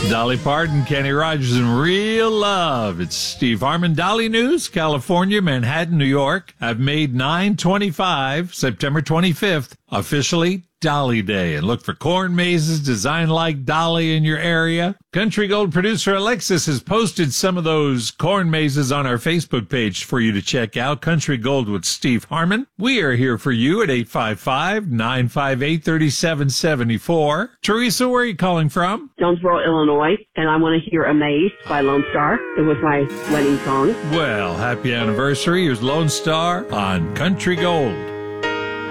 Dolly Parton, Kenny Rogers, and Real Love. It's Steve Harmon. Dolly News, California, Manhattan, New York. I've made 9/25, September 25th, officially Dolly Day. And look for corn mazes designed like Dolly in your area. Country Gold producer Alexis has posted some of those corn mazes on our Facebook page for you to check out. Country Gold with Steve Harmon. We are here for you at 855-958-3774. Teresa, where are you calling from? Jonesboro, Illinois, and I want to hear Amazed by Lone Star. It was my wedding song. Well, happy anniversary. Here's Lone Star on Country Gold.